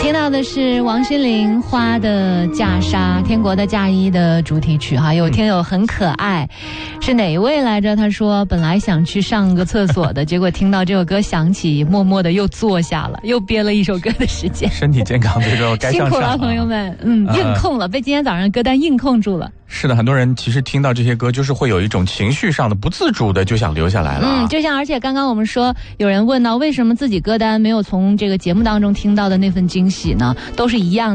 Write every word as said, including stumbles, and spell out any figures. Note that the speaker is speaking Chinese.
听到的是王心凌《花的嫁纱》，天国的嫁衣的主题曲哈。有听友很可爱，是哪一位来着？他说本来想去上个厕所的，结果听到这首歌响起，默默的又坐下了，又憋了一首歌的时间。 身体健康最重要，该上上、啊、 辛苦了朋友们，嗯，硬控了，被今天早上歌单硬控住了。 是的，很多人其实听到这些歌，就是会有一种情绪上的不自主的就想留下来了、啊。 嗯，就像而且刚刚我们说，有人问到为什么自己歌单没有从这个节目当中听到的那份惊喜呢？都是一样的。